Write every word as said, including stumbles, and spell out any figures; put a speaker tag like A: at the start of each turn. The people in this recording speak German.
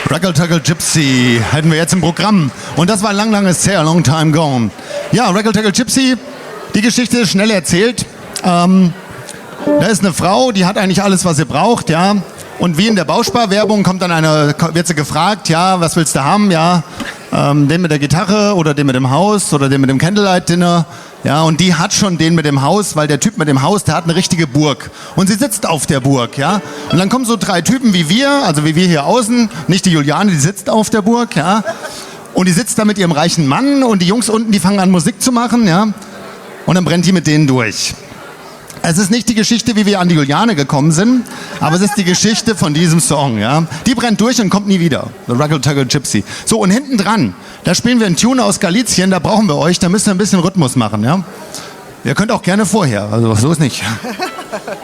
A: Raggle Taggle Gypsy hätten wir jetzt im Programm. Und das war lang, lang is a long time gone. Ja, Raggle Taggle Gypsy, die Geschichte ist schnell erzählt. Ähm, da ist eine Frau, die hat eigentlich alles, was sie braucht, ja. Und wie in der Bausparwerbung kommt dann eine, wird sie gefragt, ja, was willst du haben, ja, ähm, den mit der Gitarre oder den mit dem Haus oder den mit dem Candlelight-Dinner, ja, und die hat schon den mit dem Haus, weil der Typ mit dem Haus, der hat eine richtige Burg und sie sitzt auf der Burg, ja, und dann kommen so drei Typen wie wir, also wie wir hier außen, nicht die Juliane, die sitzt auf der Burg, ja, und die sitzt da mit ihrem reichen Mann und die Jungs unten, die fangen an Musik zu machen, ja, und dann brennt die mit denen durch. Es ist nicht die Geschichte, wie wir an die Juliane gekommen sind, aber es ist die Geschichte von diesem Song, ja. Die brennt durch und kommt nie wieder. The Raggle Taggle Gypsy. So, und hinten dran, da spielen wir einen Tune aus Galizien, da brauchen wir euch, da müsst ihr ein bisschen Rhythmus machen, ja. Ihr könnt auch gerne vorher, also so ist nicht.